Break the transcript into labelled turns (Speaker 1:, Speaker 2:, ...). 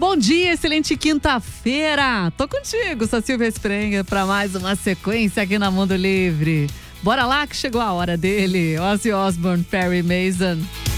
Speaker 1: Bom dia, excelente quinta-feira. Tô contigo, sou Silvia Sprenga, para mais uma sequência aqui na Mundo Livre. Bora lá que chegou a hora dele, Ozzy Osbourne, Perry Mason.